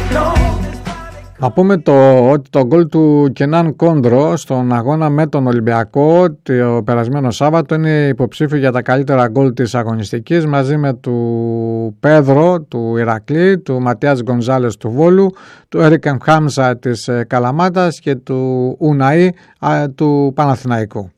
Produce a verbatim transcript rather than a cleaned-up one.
Να πούμε το, ότι το γκολ του Κενάν Κόντρο στον αγώνα με τον Ολυμπιακό το περασμένο Σάββατο είναι υποψήφιο για τα καλύτερα γκολ της αγωνιστικής, μαζί με του Πέδρο του Ηρακλή, του Ματίας Γκονζάλες του Βόλου, του Έρικεν Χάμσα της Καλαμάτας και του Ουναή του Παναθηναϊκού.